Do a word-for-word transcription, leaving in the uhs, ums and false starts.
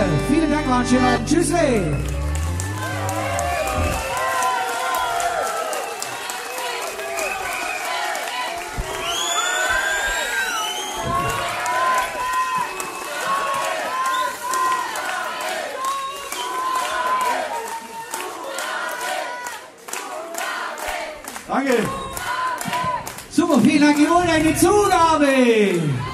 dir. Vielen Dank, war ein schöner Abend. Tschüss, ey. Danke. Super, vielen Dank. Ihr wollt eine Zugabe.